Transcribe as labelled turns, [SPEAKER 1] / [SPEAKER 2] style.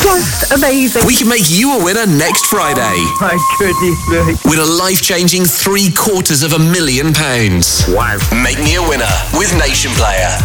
[SPEAKER 1] Just amazing.
[SPEAKER 2] We can make you a winner next Friday.
[SPEAKER 1] My goodness me.
[SPEAKER 2] Win a life-changing £750,000.
[SPEAKER 1] Wow.
[SPEAKER 2] Make me a winner with Nation Player.